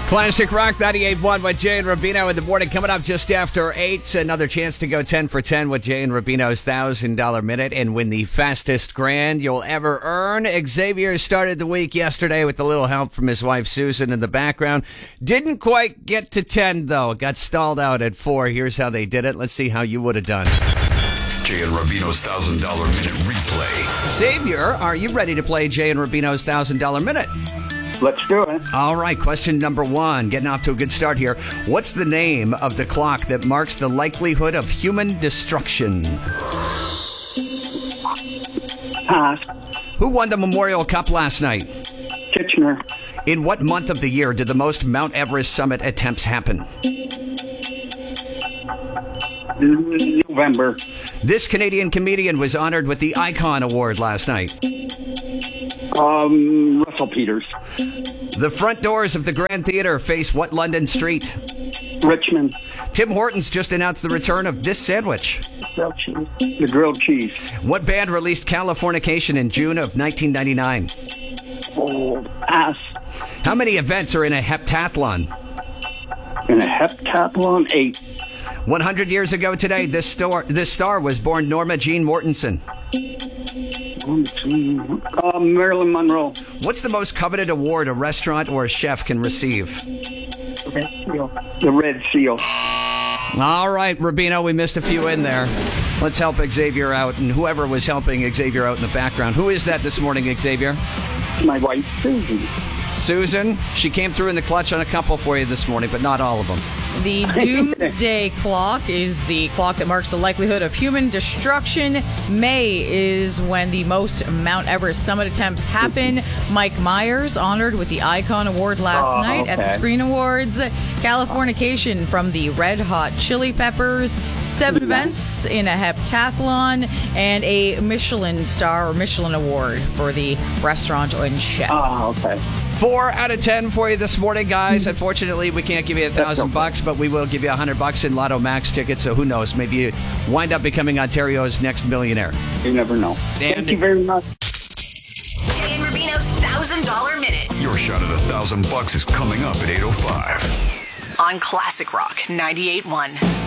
Classic Rock 98.1 with Jay and Rubino in the morning. Coming up just after 8. Another chance to go 10 for 10 with Jay and Rubino's $1,000 minute and win the fastest grand you'll ever earn. Xavier started the week yesterday with a little help from his wife Susan in the background. Didn't quite get to 10 though. Got stalled out at 4. Here's how they did it. Let's see how you would have done. Jay and Rubino's $1,000 minute replay. Xavier, are you ready to play Jay and Rubino's $1,000 minute? Let's do it. All right, question number 1. Getting off to a good start here. What's the name of the clock that marks the likelihood of human destruction? Pass. Who won the Memorial Cup last night? Kitchener. In what month of the year did the most Mount Everest summit attempts happen? November. This Canadian comedian was honored with the Icon Award last night. Russell Peters. The front doors of the Grand Theatre face what London street? Richmond. Tim Hortons just announced the return of this sandwich. Grilled cheese. The grilled cheese. What band released Californication in June of 1999? Oh, pass. How many events are in a heptathlon? In a heptathlon, 8. 100 years ago today, this star was born Norma Jean Mortensen. Marilyn Monroe. What's the most coveted award a restaurant or a chef can receive? Red Seal. The Red Seal. All right, Rubino, we missed a few in there. Let's help Xavier out, and whoever was helping Xavier out in the background. Who is that this morning, Xavier? My wife, Susan. Susan, she came through in the clutch on a couple for you this morning, but not all of them. The Doomsday Clock is the clock that marks the likelihood of human destruction. May is when the most Mount Everest summit attempts happen. Mike Myers, honored with the Icon Award last night at the Screen Awards. Californication from the Red Hot Chili Peppers. 7 events in a heptathlon. And a Michelin star or Michelin Award for the restaurant and chef. Oh, okay. 4 out of 10 for you this morning, guys. Unfortunately, we can't give you $1,000, but we will give you $100 in Lotto Max tickets. So who knows? Maybe you wind up becoming Ontario's next millionaire. You never know. Thank you very much. Jay and Rubino's $1,000 minute Your shot at $1,000 is coming up at 8:05. on Classic Rock 98.1.